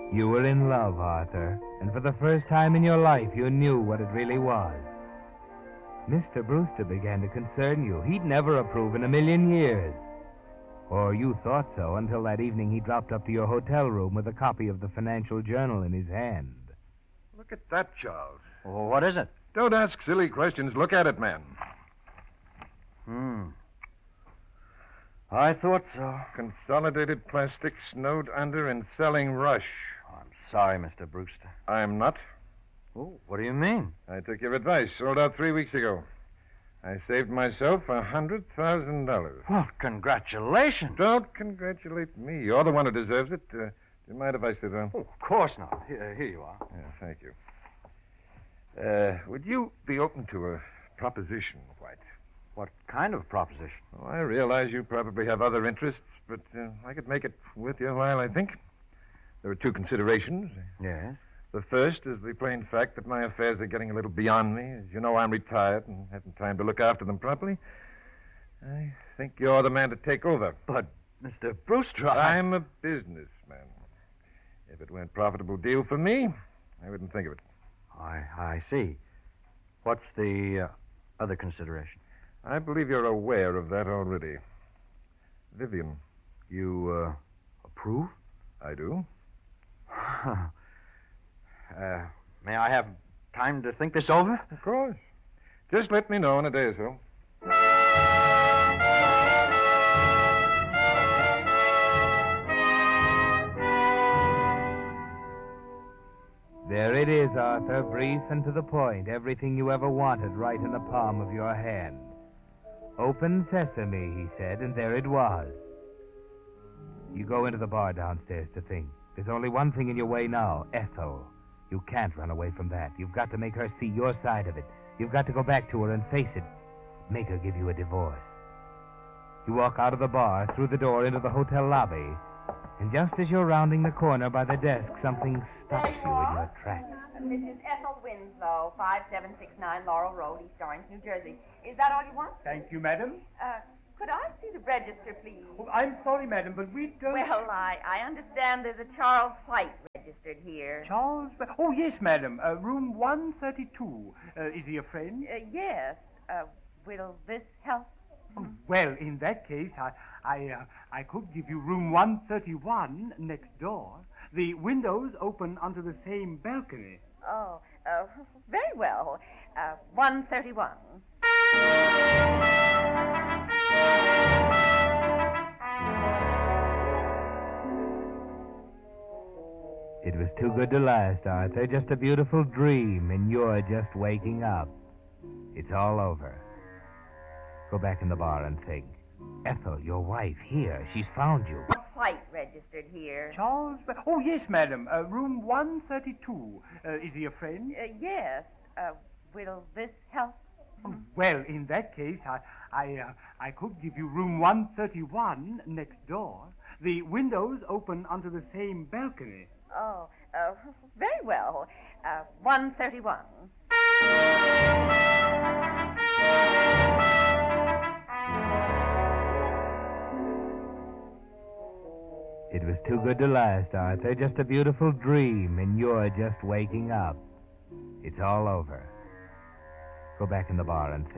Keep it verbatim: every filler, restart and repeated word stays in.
You were in love, Arthur, and for the first time in your life you knew what it really was. Mister Brewster began to concern you. He'd never approve in a million years. Or you thought so until that evening he dropped up to your hotel room with a copy of the Financial Journal in his hand. Look at that, Charles. Well, what is it? Don't ask silly questions. Look at it, man. Hmm. I thought so. Consolidated Plastics snowed under in selling rush. Oh, I'm sorry, Mister Brewster. I'm not. Oh, what do you mean? I took your advice. Sold out three weeks ago. I saved myself a hundred thousand dollars. Well, congratulations. Don't congratulate me. You're the one who deserves it. Uh, do you mind if I sit down? Oh, of course not. Here, here you are. Yeah, thank you. Uh, would you be open to a proposition, White? What kind of proposition? Oh, I realize you probably have other interests, but uh, I could make it worth your while, I think. There are two considerations. Yes? The first is the plain fact that my affairs are getting a little beyond me. As you know, I'm retired and haven't time to look after them properly. I think you're the man to take over. But, Mister Brewster, I... I'm a businessman. If it weren't a profitable deal for me, I wouldn't think of it. I, I see. What's the uh, other consideration? I believe you're aware of that already. Vivian. You, uh, approve? I do. uh, may I have time to think this over? Of course. Just let me know in a day or so. There it is, Arthur, brief and to the point. Everything you ever wanted right in the palm of your hand. Open sesame, he said, and there it was. You go into the bar downstairs to think. There's only one thing in your way now, Ethel. You can't run away from that. You've got to make her see your side of it. You've got to go back to her and face it. Make her give you a divorce. You walk out of the bar, through the door, into the hotel lobby. And just as you're rounding the corner by the desk, something stops you in your tracks. Missus Ethel Winslow, five seven six nine Laurel Road, East Orange, New Jersey. Is that all you want? Thank you, madam. Uh, could I see the register, please? Oh, I'm sorry, madam, but we don't... Well, I, I understand there's a Charles White registered here. Charles... Oh, yes, madam. Uh, room one thirty-two. Uh, is he a friend? Uh, yes. Uh, will this help? Oh, well, in that case, I I, uh, I could give you room one thirty-one next door. The windows open onto the same balcony. Oh, uh, very well. Uh, one thirty-one. It was too good to last, Arthur. Just a beautiful dream, and you're just waking up. It's all over. Go back in the bar and think. Ethel, your wife, here. She's found you. White registered here. Charles... Oh, yes, madam. Uh, room one thirty-two. Uh, is he a friend? Uh, yes. Uh, will this help? Oh, well, in that case, I I, uh, I could give you room one thirty-one next door. The windows open onto the same balcony. Oh, uh, very well. Uh, one thirty-one. It was too good to last, Arthur. Just a beautiful dream, and you're just waking up. It's all over. Go back in the bar and think.